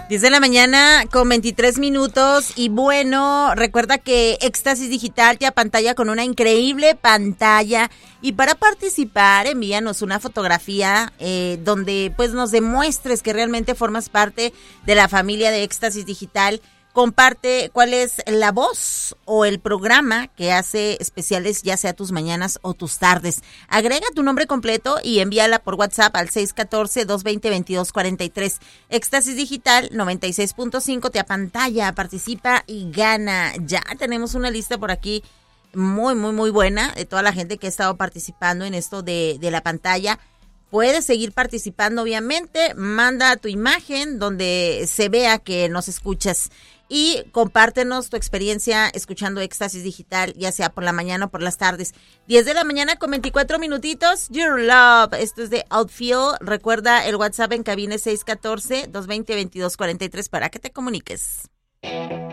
10 de la mañana con 23 minutos y bueno, recuerda que Éxtasis Digital te apantalla con una increíble pantalla y para participar envíanos una fotografía donde pues nos demuestres que realmente formas parte de la familia de Éxtasis Digital. Comparte cuál es la voz o el programa que hace especiales, ya sea tus mañanas o tus tardes. Agrega tu nombre completo y envíala por WhatsApp al 614-220-2243. Éxtasis Digital 96.5 te apantalla, participa y gana. Ya tenemos una lista por aquí muy buena de toda la gente que ha estado participando en esto de la pantalla. Puedes seguir participando, obviamente. Manda tu imagen donde se vea que nos escuchas. Y compártenos tu experiencia escuchando Éxtasis Digital, ya sea por la mañana o por las tardes. 10 de la mañana con 24 minutitos. Your Love. Esto es de Outfield. Recuerda el WhatsApp en cabina 614-220-2243 para que te comuniques.